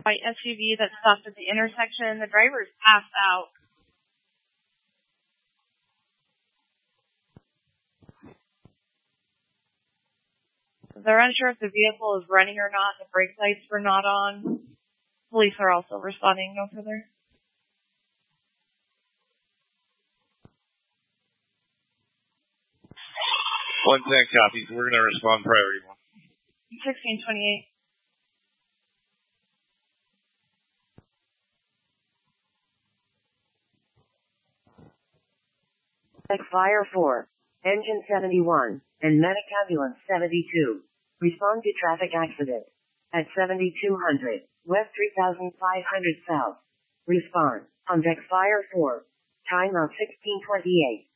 White SUV that stopped at the intersection. The driver is passed out. They're unsure if the vehicle is running or not. The brake lights were not on. Police are also responding. No further. 110 copies. We're going to respond priority 1. 1628. Fire 4, Engine 71, and Medic Ambulance 72. Respond to traffic accident at 7200, West 3500 South. Respond on Fire 4. Time of 1628.